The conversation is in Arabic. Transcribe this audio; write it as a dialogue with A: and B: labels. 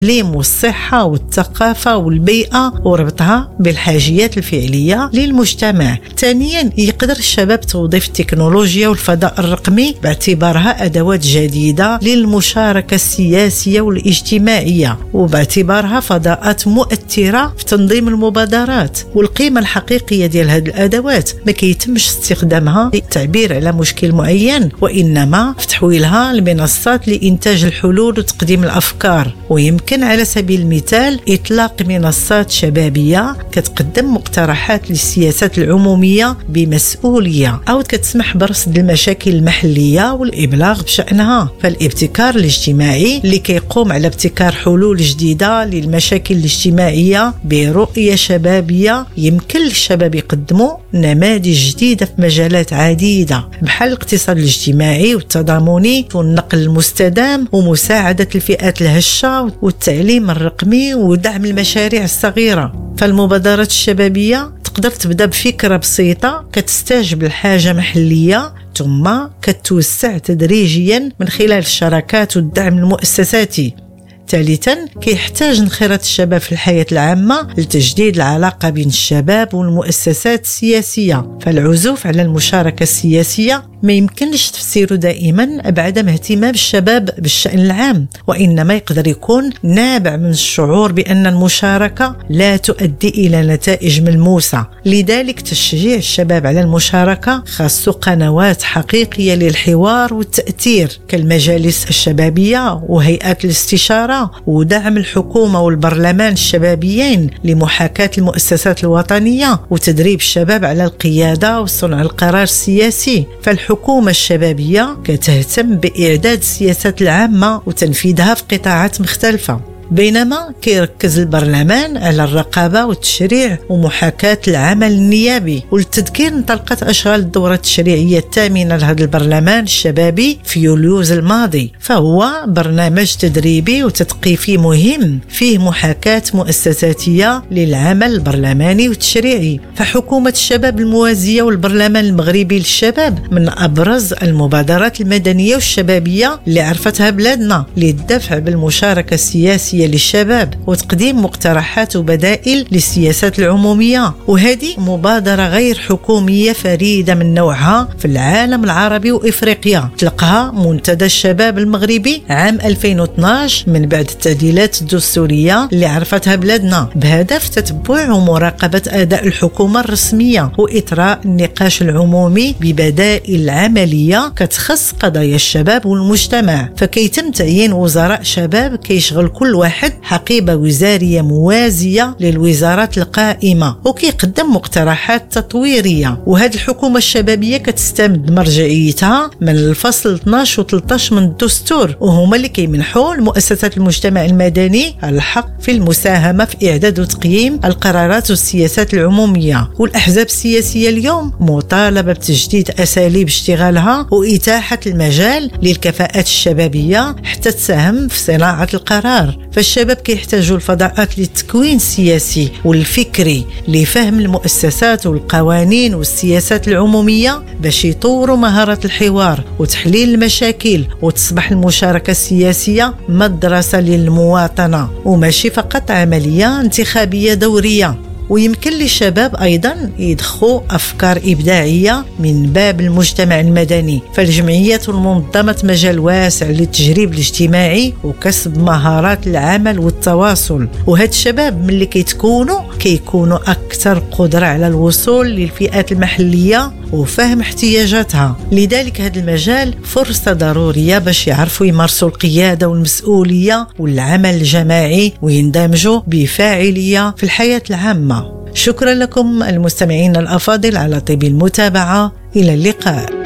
A: التعليم والصحة والثقافة والبيئة وربطها بالحاجيات الفعلية للمجتمع. ثانيا، يقدر الشباب توظيف التكنولوجيا والفضاء الرقمي باعتبارها أدوات جديدة للمشاركة السياسية والاجتماعية، وباعتبارها فضاءات مؤثرة في تنظيم المبادرات. والقيمة الحقيقية ديال هذه الأدوات ما كيتمش استخدامها للتعبير على مشكل معين، وإنما في تحويلها لمنصات لإنتاج الحلول وتقديم الأفكار. ويمكن على سبيل المثال إطلاق منصات شبابية كتقدم مقترحات للسياسات العمومية بمسؤولية، أو كتسمح برصد المشاكل المحلية والإبلاغ بشأنها. فالابتكار الاجتماعي اللي كيقوم على ابتكار حلول جديدة للمشاكل الاجتماعية برؤية شبابية. يمكن للشباب يقدموا نماذج جديدة في مجالات عديدة بحال الاقتصاد الاجتماعي والتضامني والنقل المستدام ومساعدة الفئات الهشة والتعليم الرقمي ودعم المشاريع الصغيرة. فالمبادرات الشبابية تقدر تبدأ بفكرة بسيطة كتستجب لحاجة محلية، ثم كتوسع تدريجيا من خلال الشراكات والدعم المؤسساتي. ثالثا، كيحتاج انخراط الشباب في الحياة العامة لتجديد العلاقة بين الشباب والمؤسسات السياسية. فالعزوف على المشاركة السياسية ما يمكنش تفسيره دائما بعدم اهتمام الشباب بالشأن العام، وإنما يقدر يكون نابع من الشعور بأن المشاركة لا تؤدي إلى نتائج ملموسة. لذلك تشجيع الشباب على المشاركة خاصة قنوات حقيقية للحوار والتأثير كالمجالس الشبابية وهيئات الاستشارة، ودعم الحكومة والبرلمان الشبابيين لمحاكاة المؤسسات الوطنية وتدريب الشباب على القيادة وصنع القرار السياسي. فالحكومة الشبابية كتهتم بإعداد السياسات العامة وتنفيذها في قطاعات مختلفة، بينما كيركز البرلمان على الرقابة والتشريع ومحاكاة العمل النيابي. وللتذكير، انطلقت أشغال الدورة التشريعية الثامنة لهذا البرلمان الشبابي في يوليوز الماضي، فهو برنامج تدريبي وتثقيفي مهم فيه محاكاة مؤسساتية للعمل البرلماني والتشريعي. فحكومة الشباب الموازية والبرلمان المغربي للشباب من أبرز المبادرات المدنية والشبابية اللي عرفتها بلادنا للدفع بالمشاركة السياسية للشباب وتقديم مقترحات وبدائل للسياسات العمومية. وهذه مبادرة غير حكومية فريدة من نوعها في العالم العربي وإفريقيا. طلقها منتدى الشباب المغربي عام 2012 من بعد التعديلات الدستورية اللي عرفتها بلادنا، بهدف تتبع ومراقبة أداء الحكومة الرسمية وإطراء النقاش العمومي ببدائل عملية كتخص قضايا الشباب والمجتمع. فكيتم تعيين وزراء شباب كيشغل كل واحد حقيبة وزارية موازية للوزارات القائمة وكيقدم مقترحات تطويرية. وهذه الحكومة الشبابية كتستمد مرجعيتها من الفصل 12 و 13 من الدستور، وهما اللي كيمنحوا لمؤسسات المجتمع المدني الحق في المساهمة في إعداد وتقييم القرارات والسياسات العمومية. والأحزاب السياسية اليوم مطالبة بتجديد أساليب اشتغالها وإتاحة المجال للكفاءات الشبابية حتى تساهم في صناعة القرار. فالشباب كيحتاجوا الفضاءات للتكوين السياسي والفكري لفهم المؤسسات والقوانين والسياسات العمومية باش يطوروا مهارات الحوار وتحليل المشاكل، وتصبح المشاركة السياسية مدرسة للمواطنة وماشي فقط عملية انتخابية دورية. ويمكن للشباب أيضا يدخلوا أفكار إبداعية من باب المجتمع المدني. فالجمعيات والمنظمات مجال واسع للتجريب الاجتماعي وكسب مهارات العمل والتواصل. وهاد الشباب ملي كيكونوا أكثر قدرة على الوصول للفئات المحلية وفهم احتياجاتها. لذلك هذا المجال فرصة ضرورية باش يعرفوا يمارسوا القيادة والمسؤولية والعمل الجماعي ويندمجوا بفاعلية في الحياة العامة. شكرا لكم المستمعين الأفاضل على طيب المتابعة. إلى اللقاء.